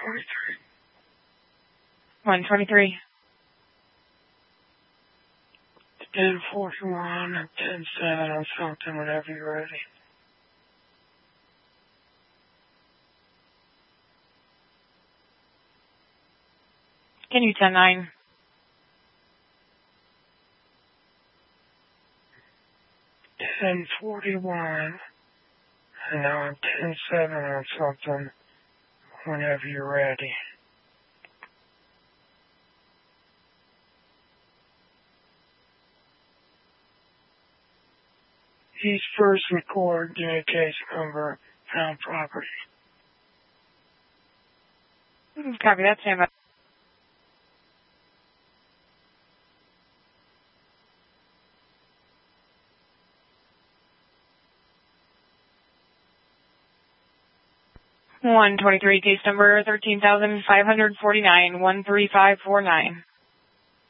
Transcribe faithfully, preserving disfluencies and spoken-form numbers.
twenty-three. one twenty-three. ten forty-one and ten seven on something whenever you're ready. Can you ten nine? ten forty-one, and now I'm ten seven on something whenever you're ready. East First record unit case number found property. Copy that, stand by. one twenty-three, case number thirteen thousand five hundred forty-nine, one three five four nine.